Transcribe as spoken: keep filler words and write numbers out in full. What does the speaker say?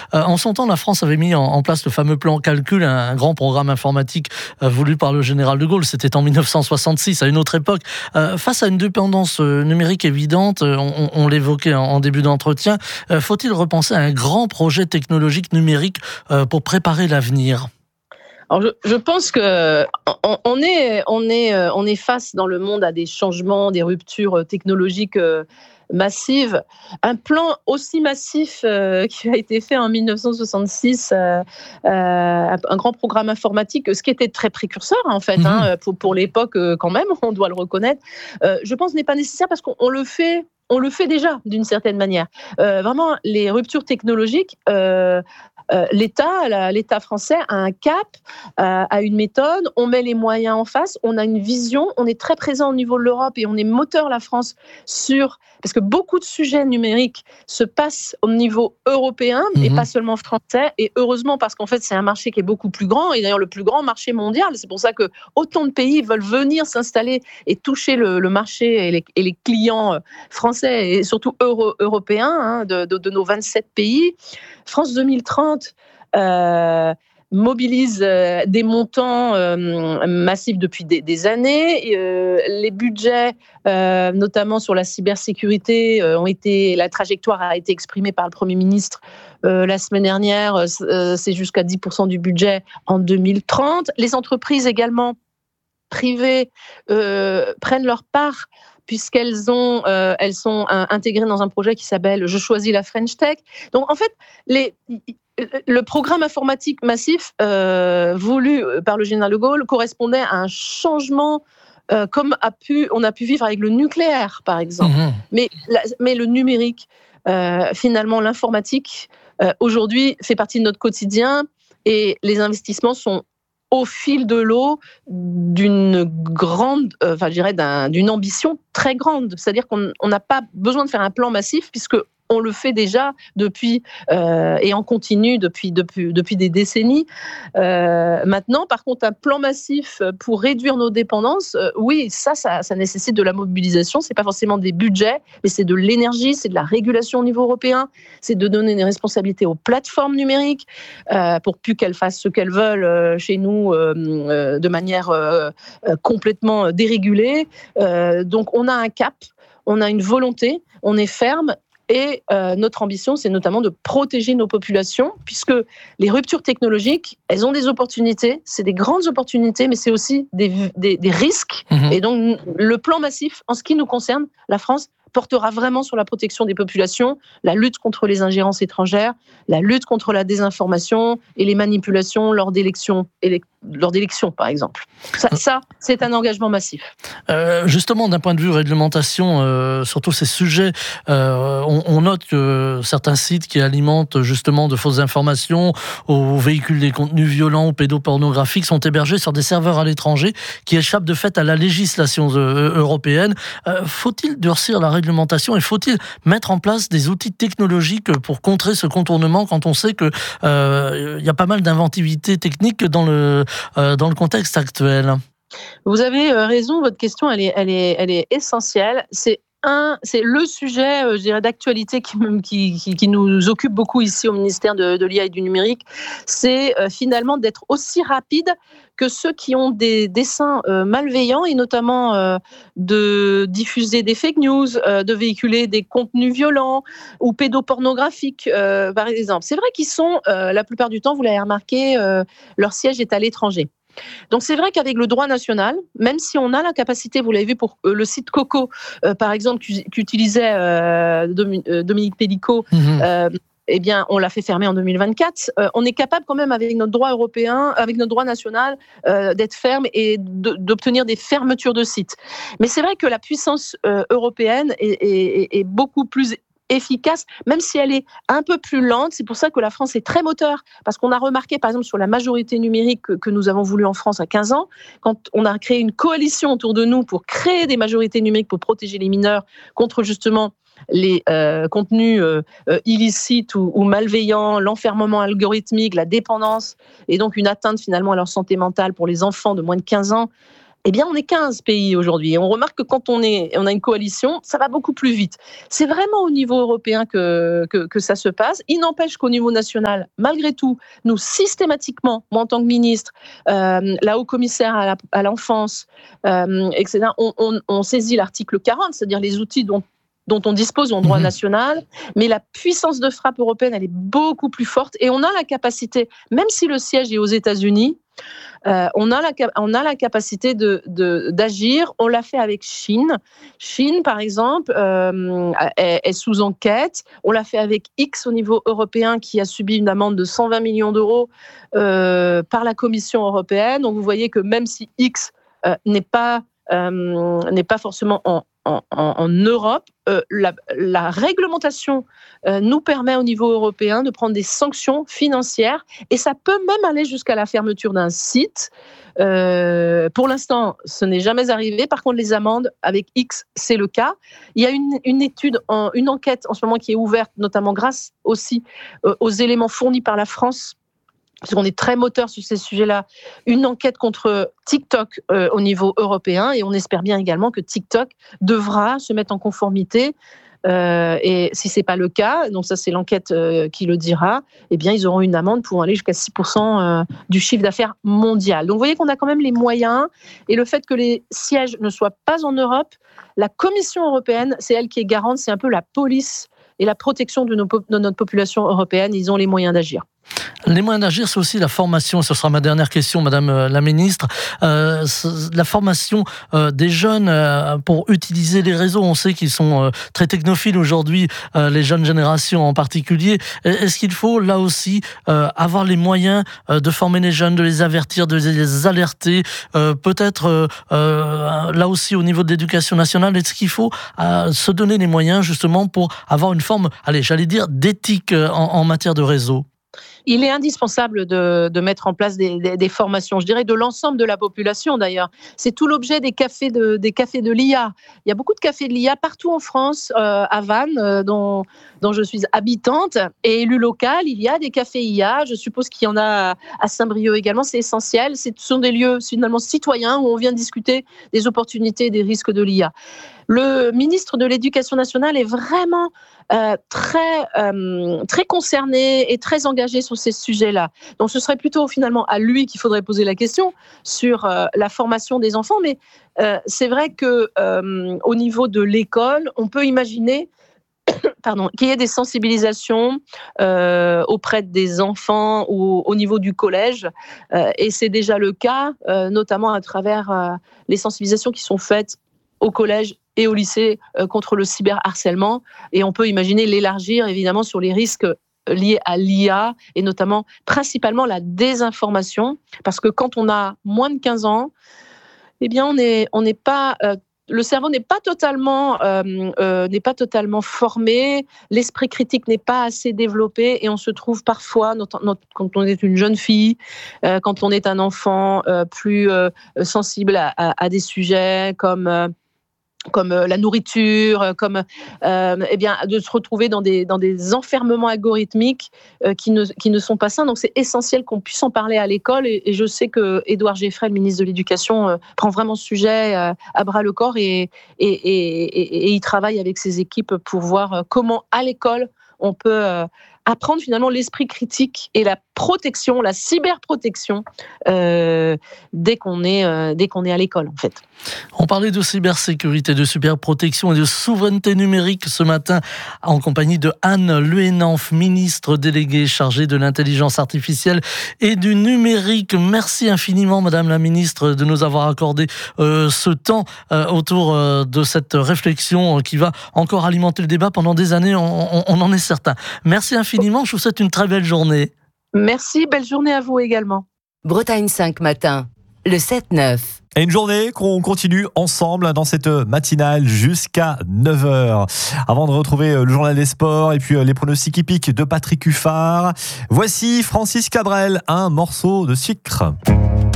Euh, en son temps, la France avait mis en, en place le fameux plan calcul, un, un grand programme informatique euh, voulu par le général de Gaulle. C'était en dix-neuf cent soixante-six, à une autre époque. Euh, face à une dépendance euh, numérique évidente, euh, on, on l'évoquait en, en début d'entretien, euh, faut-il repenser à un grand projet technologique numérique euh, pour préparer l'avenir ? Alors je, je pense que on, on est on est on est face dans le monde à des changements, des ruptures technologiques euh, massives. Un plan aussi massif euh, qui a été fait en dix-neuf cent soixante-six, euh, euh, un grand programme informatique, ce qui était très précurseur en fait, mmh. hein, pour pour l'époque euh, quand même, on doit le reconnaître. Euh, je pense n'est pas nécessaire parce qu'on on le fait. On le fait déjà d'une certaine manière. Euh, vraiment, les ruptures technologiques, euh, euh, l'État, la, l'État français a un cap, euh, a une méthode, on met les moyens en face, on a une vision, on est très présent au niveau de l'Europe et on est moteur, la France, sur... Parce que beaucoup de sujets numériques se passent au niveau européen mmh. et pas seulement français. Et heureusement, parce qu'en fait, c'est un marché qui est beaucoup plus grand, et d'ailleurs le plus grand marché mondial. C'est pour ça que autant de pays veulent venir s'installer et toucher le, le marché et les, et les clients français et surtout euro, européens hein, de, de, de nos vingt-sept pays. France deux mille trente euh, mobilise euh, des montants euh, massifs depuis des, des années. Euh, les budgets, euh, notamment sur la cybersécurité, euh, ont été, la trajectoire a été exprimée par le Premier ministre euh, la semaine dernière. Euh, c'est jusqu'à dix pour cent du budget en deux mille trente. Les entreprises également privées euh, prennent leur part puisqu'elles ont, euh, elles sont euh, intégrées dans un projet qui s'appelle « Je choisis la French Tech ». Donc, en fait, les, le programme informatique massif euh, voulu par le général de Gaulle correspondait à un changement euh, comme a pu, on a pu vivre avec le nucléaire, par exemple. Mmh. Mais, la, mais le numérique, euh, finalement, l'informatique, euh, aujourd'hui, fait partie de notre quotidien et les investissements sont au fil de l'eau d'une grande, euh, enfin, je dirais, d'un, d'une ambition très grande. C'est-à-dire qu'on n'a pas besoin de faire un plan massif puisque on le fait déjà depuis euh, et en continu depuis depuis depuis des décennies. Euh, maintenant, par contre, un plan massif pour réduire nos dépendances, euh, oui, ça, ça, ça nécessite de la mobilisation. C'est pas forcément des budgets, mais c'est de l'énergie, c'est de la régulation au niveau européen, c'est de donner des responsabilités aux plateformes numériques euh, pour plus qu'elles fassent ce qu'elles veulent euh, chez nous euh, euh, de manière euh, euh, complètement dérégulée. Euh, donc, on a un cap, on a une volonté, on est ferme. Et euh, notre ambition, c'est notamment de protéger nos populations, puisque les ruptures technologiques, elles ont des opportunités, c'est des grandes opportunités, mais c'est aussi des, des, des risques. Mmh. Et donc, le plan massif, en ce qui nous concerne, la France portera vraiment sur la protection des populations, la lutte contre les ingérences étrangères, la lutte contre la désinformation et les manipulations lors d'élections, élec- lors d'élections par exemple. Ça, ça c'est un engagement massif. Euh, justement, d'un point de vue réglementation, euh, sur tous ces sujets, euh, on, on note que certains sites qui alimentent justement de fausses informations ou véhiculent des contenus violents ou pédopornographiques sont hébergés sur des serveurs à l'étranger qui échappent de fait à la législation euh, européenne. Euh, faut-il durcir la réglementation et faut-il mettre en place des outils technologiques pour contrer ce contournement quand on sait qu'il euh, y a pas mal d'inventivité technique dans le, euh, dans le contexte actuel ? Vous avez raison, votre question elle est, elle est, elle est essentielle. C'est Un, c'est le sujet, euh, je dirais, d'actualité qui, qui, qui, qui nous occupe beaucoup ici au ministère de, de l'I A et du numérique. C'est euh, finalement d'être aussi rapide que ceux qui ont des desseins euh, malveillants et notamment euh, de diffuser des fake news, euh, de véhiculer des contenus violents ou pédopornographiques, euh, par exemple. C'est vrai qu'ils sont, euh, la plupart du temps, vous l'avez remarqué, euh, leur siège est à l'étranger. Donc c'est vrai qu'avec le droit national, même si on a la capacité, vous l'avez vu pour euh, le site Coco, euh, par exemple, qu'utilisait euh, Dominique Pellicot, mmh. euh, eh bien, on l'a fait fermer en deux mille vingt-quatre. Euh, on est capable quand même, avec notre droit européen, avec notre droit national, euh, d'être ferme et de, d'obtenir des fermetures de sites. Mais c'est vrai que la puissance euh, européenne est, est, est beaucoup plus efficace, même si elle est un peu plus lente. C'est pour ça que la France est très moteur, parce qu'on a remarqué, par exemple, sur la majorité numérique que, que nous avons voulu en France à quinze ans, quand on a créé une coalition autour de nous pour créer des majorités numériques pour protéger les mineurs contre justement les euh, contenus euh, euh, illicites ou, ou malveillants, l'enfermement algorithmique, la dépendance, et donc une atteinte finalement à leur santé mentale pour les enfants de moins de quinze ans. Eh bien, on est quinze pays aujourd'hui. Et on remarque que quand on, est, on a une coalition, ça va beaucoup plus vite. C'est vraiment au niveau européen que, que, que ça se passe. Il n'empêche qu'au niveau national, malgré tout, nous, systématiquement, moi en tant que ministre, euh, la haut-commissaire à, la, à l'enfance, euh, et cetera, on, on, on saisit l'article quarante, c'est-à-dire les outils dont dont on dispose en droit mmh. national, mais la puissance de frappe européenne, elle est beaucoup plus forte et on a la capacité, même si le siège est aux États-Unis, euh, on, a la, on a la capacité de, de, d'agir. On l'a fait avec Chine. Chine, par exemple, euh, est, est sous enquête. On l'a fait avec X au niveau européen qui a subi une amende de cent vingt millions d'euros euh, par la Commission européenne. Donc vous voyez que même si X euh, n'est pas, euh, n'est pas forcément en En, en, en Europe, euh, la, la réglementation euh, nous permet au niveau européen de prendre des sanctions financières et ça peut même aller jusqu'à la fermeture d'un site. Euh, pour l'instant, ce n'est jamais arrivé. Par contre, les amendes avec X, c'est le cas. Il y a une, une étude, en, une enquête en ce moment qui est ouverte, notamment grâce aussi euh, aux éléments fournis par la France, parce qu'on est très moteur sur ces sujets-là, une enquête contre TikTok euh, au niveau européen, et on espère bien également que TikTok devra se mettre en conformité. Euh, et si c'est pas le cas, donc ça c'est l'enquête euh, qui le dira, eh bien ils auront une amende pour aller jusqu'à six pour cent euh, du chiffre d'affaires mondial. Donc vous voyez qu'on a quand même les moyens, et le fait que les sièges ne soient pas en Europe, la Commission européenne, c'est elle qui est garante, c'est un peu la police et la protection de, nos, de notre population européenne. Ils ont les moyens d'agir. Les moyens d'agir, c'est aussi la formation. Ce sera ma dernière question, Madame la Ministre. Euh, la formation euh, des jeunes euh, pour utiliser les réseaux. On sait qu'ils sont euh, très technophiles aujourd'hui, euh, les jeunes générations en particulier. Est-ce qu'il faut, là aussi, euh, avoir les moyens euh, de former les jeunes, de les avertir, de les alerter, euh, peut-être euh, euh, là aussi au niveau de l'éducation nationale, est-ce qu'il faut euh, se donner les moyens justement pour avoir une forme, allez, j'allais dire, d'éthique en, en matière de réseau? Il est indispensable de, de mettre en place des, des, des formations, je dirais de l'ensemble de la population d'ailleurs. C'est tout l'objet des cafés de, des cafés de l'I A. Il y a beaucoup de cafés de l'I A partout en France, euh, à Vannes, euh, dont, dont je suis habitante et élue locale. Il y a des cafés I A, je suppose qu'il y en a à Saint-Brieuc également, c'est essentiel. Ce sont des lieux finalement citoyens où on vient discuter des opportunités et des risques de l'I A. Le ministre de l'Éducation nationale est vraiment euh, très, euh, très concerné et très engagé sur ces sujets-là. Donc ce serait plutôt finalement à lui qu'il faudrait poser la question sur euh, la formation des enfants. Mais euh, c'est vrai que euh, au niveau de l'école, on peut imaginer pardon, qu'il y ait des sensibilisations euh, auprès des enfants ou au niveau du collège. Euh, et c'est déjà le cas, euh, notamment à travers euh, les sensibilisations qui sont faites au collège et au lycée euh, contre le cyberharcèlement. Et on peut imaginer l'élargir évidemment sur les risques liés à l'I A et notamment principalement la désinformation. Parce que quand on a moins de quinze ans, eh bien on n'est on n'est pas... Euh, le cerveau n'est pas totalement euh, euh, n'est pas totalement formé, l'esprit critique n'est pas assez développé et on se trouve parfois, notre, notre, quand on est une jeune fille, euh, quand on est un enfant euh, plus euh, sensible à, à, à des sujets comme euh, comme la nourriture, comme euh, eh bien de se retrouver dans des dans des enfermements algorithmiques euh, qui ne qui ne sont pas sains. Donc c'est essentiel qu'on puisse en parler à l'école et, et je sais que Édouard Geffray, le ministre de l'Éducation, euh, prend vraiment ce sujet euh, à bras le corps et et, et et et il travaille avec ses équipes pour voir comment à l'école on peut euh, apprendre finalement l'esprit critique et la protection, la cyberprotection euh, dès qu'on est euh, dès qu'on est à l'école en fait. On parlait de cybersécurité, de cyberprotection et de souveraineté numérique ce matin en compagnie de Anne Luenanff, ministre déléguée chargée de l'intelligence artificielle et du numérique. Merci infiniment, Madame la ministre, de nous avoir accordé euh, ce temps euh, autour euh, de cette réflexion qui va encore alimenter le débat pendant des années, on, on, on en est certain. Merci infiniment, je vous souhaite une très belle journée. Merci, belle journée à vous également. Bretagne cinq matin, le sept neuf. Et une journée qu'on continue ensemble dans cette matinale jusqu'à neuf heures. Avant de retrouver le journal des sports et puis les pronostics hippiques de Patrick Huffard, voici Francis Cabrel, un morceau de sucre.